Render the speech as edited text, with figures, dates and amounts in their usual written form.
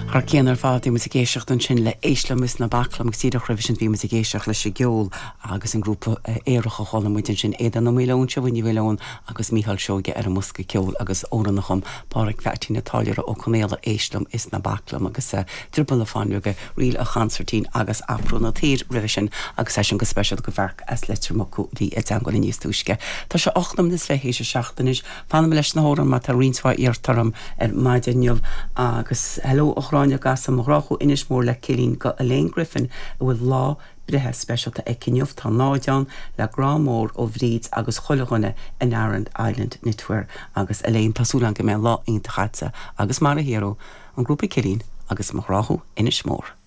Har céanar fád mu géisiocht an sin le éislemus na baclam síidir revision bhí mu géisioach leis geol agus an grúpa éirecha chola muitin sin éan nó míún se bhaine bhleún agus míhall seoge ar an musca ceol agus óannacham páric fetíí natáir ó chunéile éislam is na baclam agus tripal na fáinúge riil a chansartín agus aprú na tír revision agus sé go speisial go bhar as letir moú hí an go níos túisce. Tá se 8nam is fehééis se seachtanis fan leis na hóran má tar rinsá íartarm ar maidineomh agus hello ochráine gas am rachu inis mór le cilín go Elaine Griffin a bhfuil lá brethe speisialta ag cinneomh tá náideán le grámór ó bhríd agus choilechunne in Arran Island Nitwer agus Elaine tasúlan go mé lá ionta chaite agus mar a hero an grúpa cilín agus mar rachu inis mór.